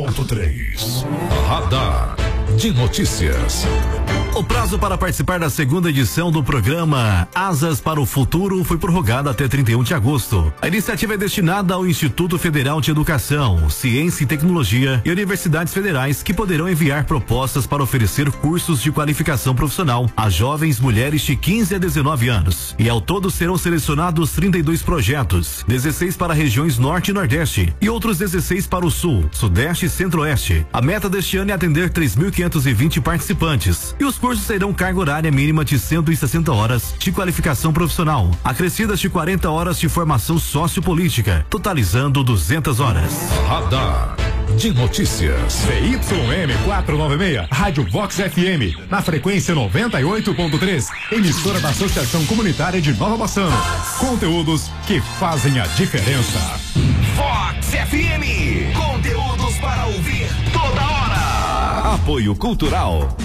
91.3. Radar de Notícias. O prazo para participar da segunda edição do programa Asas para o Futuro foi prorrogado até 31 de agosto. A iniciativa é destinada ao Instituto Federal de Educação, Ciência e Tecnologia e universidades federais que poderão enviar propostas para oferecer cursos de qualificação profissional a jovens mulheres de 15 a 19 anos. E ao todo serão selecionados 32 projetos, 16 para regiões Norte e Nordeste e outros 16 para o Sul, Sudeste e Centro-Oeste. A meta deste ano é atender 3.520 participantes e os cursos terão carga horária mínima de 160 horas de qualificação profissional, acrescidas de 40 horas de formação sociopolítica, totalizando 200 horas. Radar de Notícias. CYM 496, Rádio Vox FM, na frequência 98.3, emissora da Associação Comunitária de Nova Bassano. Conteúdos que fazem a diferença. Vox FM, conteúdos para ouvir toda hora. Apoio Cultural